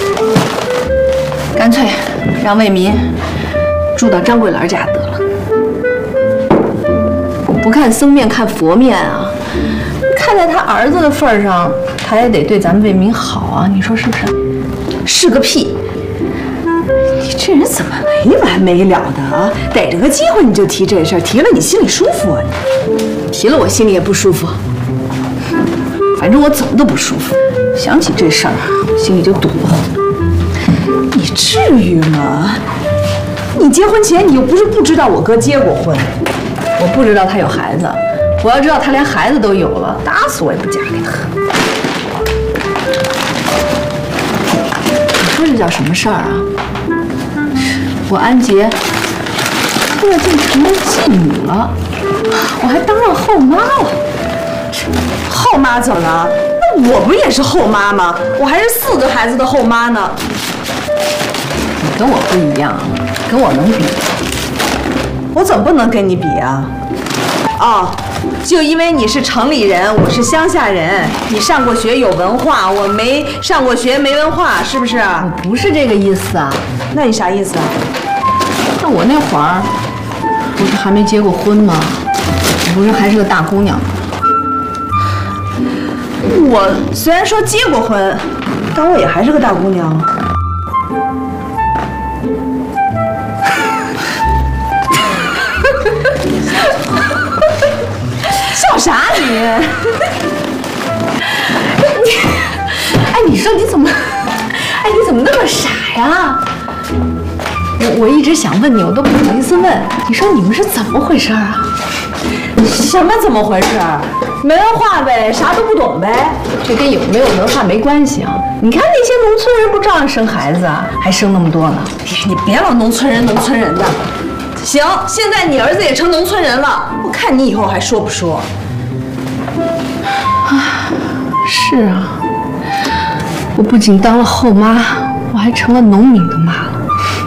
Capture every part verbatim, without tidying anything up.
干脆让魏民住到张桂兰家得了。不看僧面看佛面啊，看在他儿子的份上，他也得对咱们魏民好啊，你说是不是？是个屁！ 你这人怎么没完没了的啊？逮着个机会你就提这事儿，提了你心里舒服啊？ 你提了我心里也不舒服，反正我怎么都不舒服。想起这事儿，心里就堵得慌。 你至于吗？你结婚前你又不是不知道我哥结过婚。 我不知道他有孩子，我要知道他连孩子都有了，打死我也不嫁给他。你说这叫什么事儿啊？我安杰这竟成了继女了，我还当上后妈了。 后妈怎么了？那我不也是后妈吗？我还是四个孩子的后妈呢。 你跟我不一样，跟我能比？ 我怎么不能跟你比啊？哦，就因为你是城里人，我是乡下人，你上过学有文化，我没上过学没文化，是不是？ 我不是这个意思啊。 那你啥意思啊？ 那我那会儿不是还没结过婚吗？我不是还是个大姑娘吗？ 我虽然说结过婚，但我也还是个大姑娘。笑啥你？ 你，哎，你说你怎么，哎，你怎么那么傻呀？我我一直想问你，我都不好意思问。你说你们是怎么回事啊？ 什么怎么回事？没文化呗，啥都不懂呗。 这跟有没有文化没关系啊！你看那些农村人不照样生孩子啊，还生那么多呢？ 你别老农村人农村人的。行，现在你儿子也成农村人了，我看你以后还说不说？ 啊，是啊，我不仅当了后妈，我还成了农民的妈了。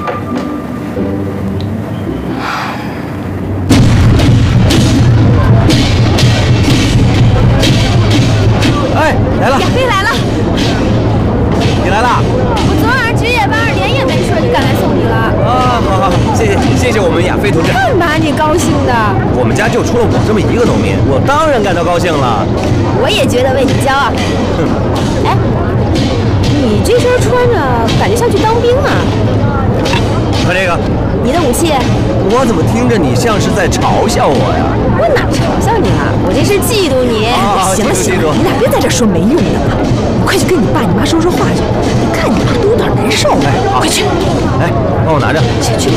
哎，来了！ 亚飞来了！ 你来了？ 我昨晚值夜班，连夜没睡，就赶来送你了。 啊，好好，谢谢谢谢我们亚飞同志。 干嘛你高兴的？ 我们家就出了我这么一个农民，我当然感到高兴了。 我也觉得为你骄傲。 哼， 哎，你这身穿着感觉像去当兵啊。 看这个， 你的武器？ 我怎么听着你像是在嘲笑我呀？ 我哪嘲笑你了？我这是嫉妒你。 啊、 行了行了，你俩别在这说没用的了，快去跟你爸你妈说说话去。你看你爸都有点难受。 哎，好， 快去。 来，帮我拿着。 去去。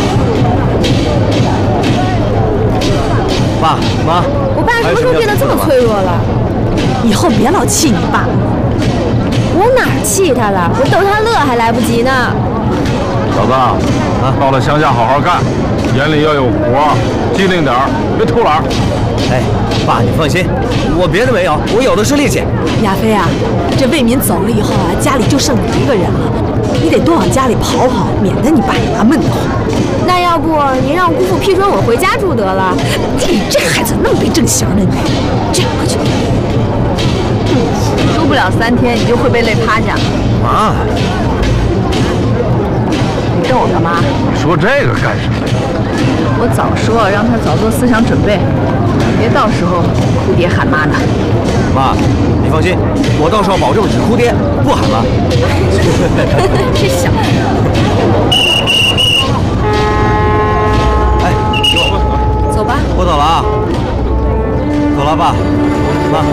爸妈， 我爸什么时候变得这么脆弱了？ 以后别老气你爸。 我哪气他了？我逗他乐还来不及呢。 小子，啊，到了乡下好好干，眼里要有活，机灵点儿，别偷懒。 哎，爸，你放心，我别的没有，我有的是力气。 亚飞啊，这魏民走了以后啊，家里就剩你一个人了，你得多往家里跑跑，免得你爸你妈闷得慌。 那要不你让姑父批准我回家住得了？ 你这孩子那么没正形呢，你这样快去。 住不了三天，你就会被累趴下。 妈， 你瞪我干嘛？ 说这个干什么呀？ 我早说让他早做思想准备，别到时候哭爹喊妈的。 妈，你放心，我到时候保证只哭爹不喊妈。 这小子。 哎，给我， 走吧。 我走了啊，走了，爸妈。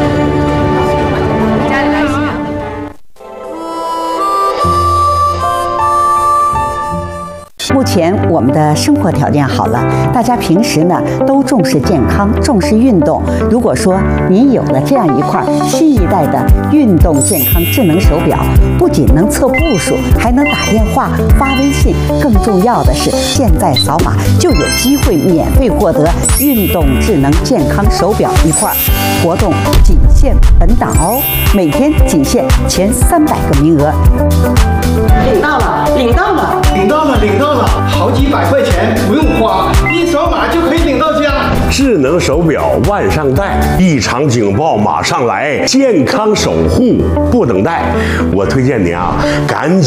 家里来洗。 目前我们的生活条件好了，大家平时呢都重视健康，重视运动。如果说您有了这样一块新一代的运动健康智能手表，不仅能测步数，还能打电话、发微信，更重要的是，现在扫码就有机会免费获得运动智能健康手表一块。活动仅限本档哦，每天仅限前三百个名额。 领到了，领到了，领到了，领到了，好几百块钱不用花，一扫码就可以领到家。 智能手表万上带，异常警报马上来，健康守护不等待。我推荐您啊，赶紧